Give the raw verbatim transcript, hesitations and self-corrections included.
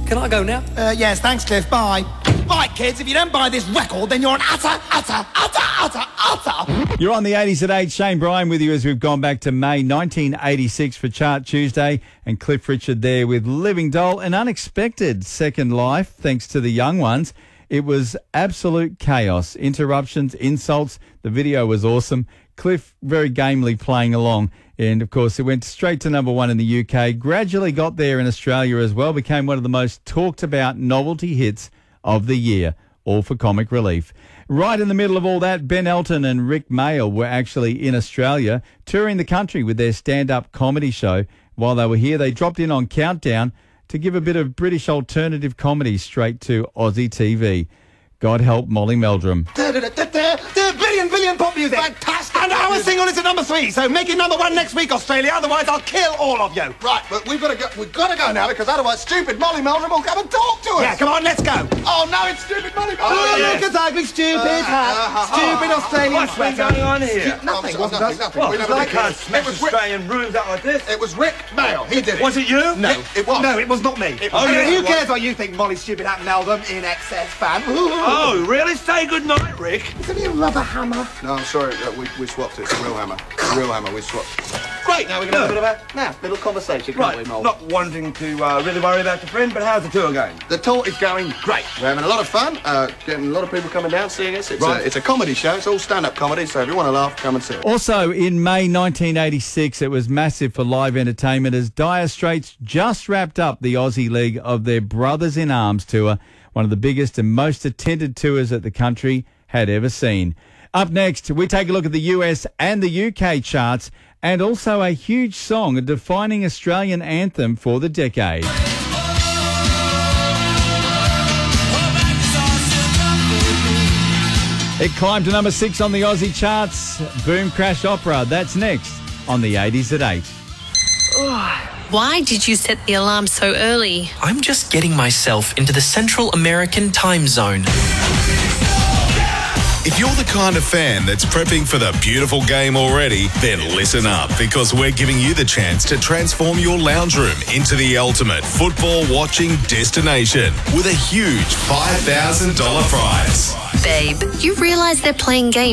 Can I go now? Uh, yes, thanks, Cliff. Bye. Right, kids, if you don't buy this record, then you're an utter, utter, utter, utter, utter... You're on the eighties at eight. Shane Bryan with you as we've gone back to May nineteen eighty-six for Chart Tuesday. And Cliff Richard there with Living Doll. An unexpected second life, thanks to the young ones. It was absolute chaos. Interruptions, insults. The video was awesome. Cliff very gamely playing along. And, of course, it went straight to number one in the U K. Gradually got there in Australia as well. Became one of the most talked about novelty hits of the year, all for comic relief. Right in the middle of all that, Ben Elton and Rick Mayall were actually in Australia, touring the country with their stand-up comedy show. While they were here, they dropped in on Countdown to give a bit of British alternative comedy straight to Aussie T V. God help Molly Meldrum. Billion, billion pop music. Fantastic. And our single is at number three, so make it number one next week, Australia. Otherwise, I'll kill all of you. Right, but we've got to go. We've got to go now because otherwise, stupid Molly Meldrum will come and talk to us. Yeah, come on, let's go. Oh no, it's stupid Molly Meldrum. Oh, yes. look at ugly, stupid Uh, hat, uh, stupid uh, Australian What's been sweater. going on here? Nothing, Nothing, nothing, wasn't nothing. What? We never I did can't it. smash It was Rick. Australian rooms out like this. It was Rick Mayall. He did it. Was it you? No, it was. No, it was not me. It oh, was- yeah, it who was. cares what you think, Molly Stupid Hat Meldrum, in excess fan? Oh, really? Say good night, Rick. Isn't he a rubber hammer? No, I'm sorry. Uh, we, we swapped it. It's a real hammer. A real hammer. We swapped. Great, now we're going to have a bit of a now, little conversation, can't we, Right, Mol? not wanting to uh, really worry about your friend, but how's the tour going? The tour is going great. We're having a lot of fun. Uh, getting a lot of people coming down seeing us. It's, Right. a, it's a comedy show. It's all stand-up comedy. So if you want to laugh, come and see it. Also, in May nineteen eighty-six, it was massive for live entertainment as Dire Straits just wrapped up the Aussie leg of their Brothers in Arms tour, one of the biggest and most attended tours that the country had ever seen. Up next, we take a look at the U S and the U K charts and also a huge song, a defining Australian anthem for the decade. It climbed to number six on the Aussie charts. Boom Crash Opera. That's next on the eighties at eight. Why did you set the alarm so early? I'm just getting myself into the Central American time zone. If you're the kind of fan that's prepping for the beautiful game already, then listen up because we're giving you the chance to transform your lounge room into the ultimate football watching destination with a huge five thousand dollars prize. Babe, you realise they're playing games